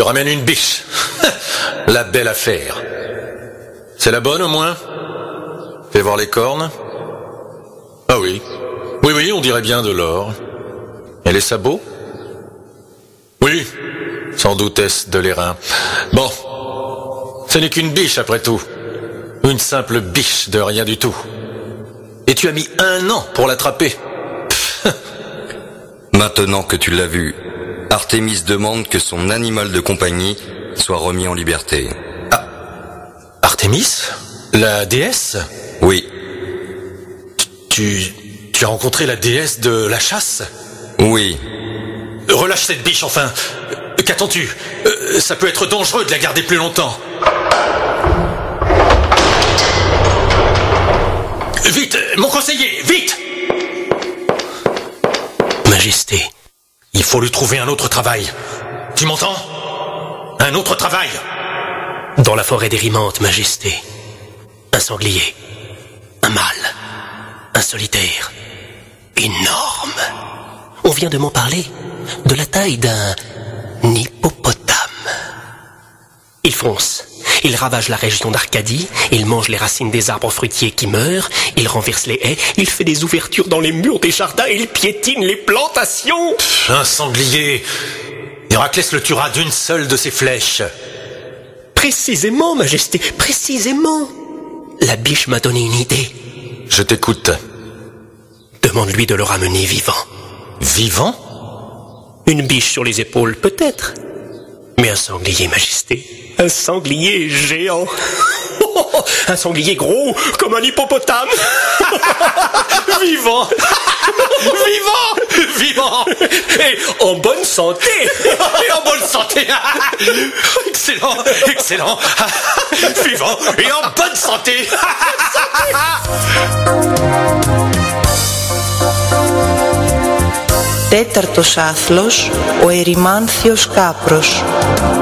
ramènes une biche. La belle affaire. C'est la bonne au moins? Fais voir les cornes. Ah oui. Oui, on dirait bien de l'or. Et les sabots? Oui, sans doute est-ce de l'airain. Bon, ce n'est qu'une biche après tout. Une simple biche de rien du tout. Et tu as mis 1 an pour l'attraper. Maintenant que tu l'as vu, Artémis demande que son animal de compagnie soit remis en liberté. Ah, Artémis? La déesse? Oui. Tu as rencontré la déesse de la chasse? Oui. Relâche cette biche enfin. Qu'attends-tu? Ça peut être dangereux de la garder plus longtemps. Vite, mon conseiller, vite! Majesté, il faut lui trouver un autre travail. Tu m'entends? Un autre travail. Dans la forêt d'Érimante, Majesté. Un sanglier. Un mâle. Un solitaire. Énorme. On vient de m'en parler. De la taille d'un hippopotame. Il fonce. Il ravage la région d'Arcadie, il mange les racines des arbres fruitiers qui meurent, il renverse les haies, il fait des ouvertures dans les murs des jardins et il piétine les plantations. Un sanglier. Héraclès le tuera d'une seule de ses flèches. Précisément, Majesté, précisément. La biche m'a donné une idée. Je t'écoute. Demande-lui de le ramener vivant. Vivant? Une biche sur les épaules, peut-être. Mais un sanglier, Majesté. Un sanglier géant. Un sanglier gros comme un hippopotame. Vivant. Vivant. Et en bonne santé. Excellent. Vivant et en bonne santé. Τέταρτος άθλος, ο ερημάνθιος κάπρος.